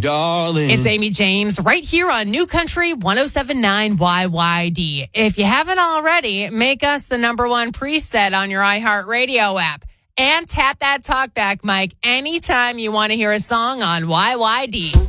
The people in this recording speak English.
darling. It's Amy James right here on New Country 107.9 YYD. If you haven't already, make us the number one preset on your iHeartRadio app. And tap that talkback mic anytime you want to hear a song on YYD.